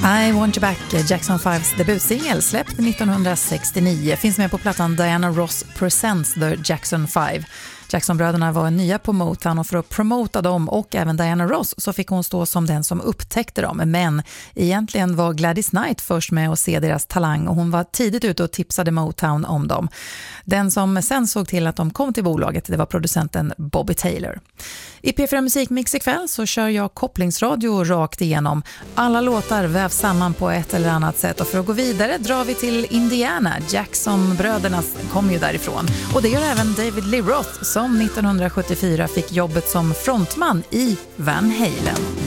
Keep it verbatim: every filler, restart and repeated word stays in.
I Want You Back, Jackson fives debutsingel, släppt nittonhundrasextionio, finns med på plattan Diana Ross Presents The Jackson five. Jackson-bröderna var nya på Motown och för att promota dem och även Diana Ross så fick hon stå som den som upptäckte dem. Men egentligen var Gladys Knight först med att se deras talang och hon var tidigt ute och tipsade Motown om dem. Den som sen såg till att de kom till bolaget, det var producenten Bobby Taylor. I P fyra Musikmix ikväll så kör jag kopplingsradio rakt igenom. Alla låtar vävs samman på ett eller annat sätt och för att gå vidare drar vi till Indiana. Jackson-bröderna kom ju därifrån. Och det gör även David Lee Roth som nittonhundrasjuttiofyra fick jobbet som frontman i Van Halen.